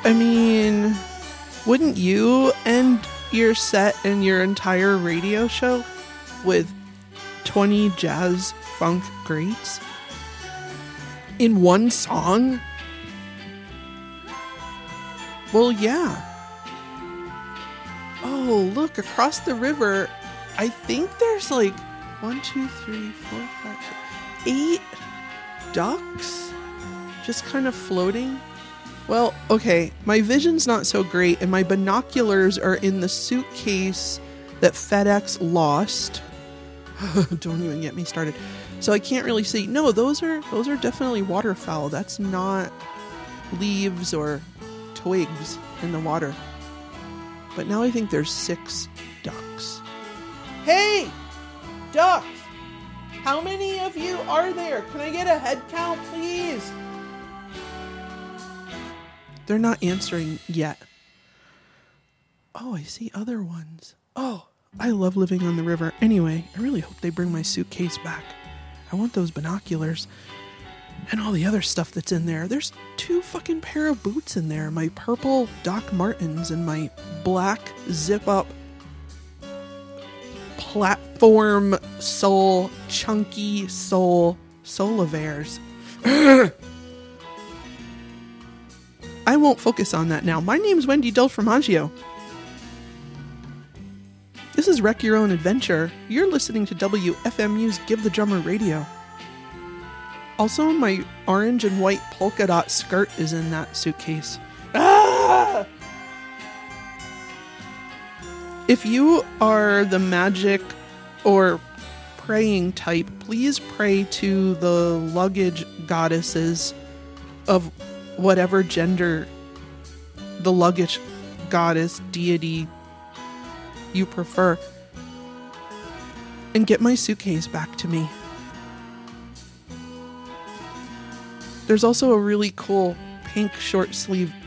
I mean, wouldn't you end your set and your entire radio show with 20 jazz funk greats in one song? Well, yeah. Oh, look, across the river, I think there's like 1, 2, 3, 4, 5, 6, 8 ducks just kind of floating. Well, okay, my vision's not so great, and my binoculars are in the suitcase that FedEx lost. Don't even get me started. So I can't really see. No, those are definitely waterfowl. That's not leaves or twigs in the water. But now I think there's 6 ducks. Hey! Ducks! How many of you are there? Can I get a head count, please? They're not answering yet. Oh, I see other ones. Oh, I love living on the river. Anyway, I really hope they bring my suitcase back. I want those binoculars and all the other stuff that's in there. There's 2 fucking pair of boots in there. My purple Doc Martens and my black zip-up platform sole, chunky sole Solavairs. I won't focus on that now. My name's Wendy Del Formaggio. This is Wreck Your Own Adventure. You're listening to WFMU's Give the Drummer Radio. Also, my orange and white polka dot skirt is in that suitcase. Ah! If you are the magic or praying type, please pray to the luggage goddesses of whatever gender the luggage goddess deity you prefer, and get my suitcase back to me. There's also a really cool pink short sleeve